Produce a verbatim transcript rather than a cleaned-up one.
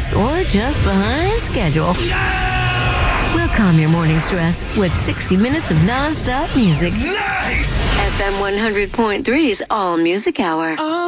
fast or just behind schedule. We'll calm your morning stress with sixty minutes of non-stop music. Nice! F M one hundred point three's All Music Hour.